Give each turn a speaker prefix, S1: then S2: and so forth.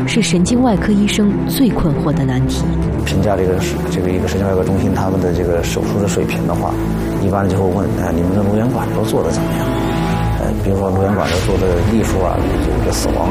S1: 是神经外科医生最困惑的难题。
S2: 评价一个神经外科中心他们的这个手术的水平的话，一般就会问你们的颅源管都做得怎么样？比如说颅源管都做的例数啊，这个死亡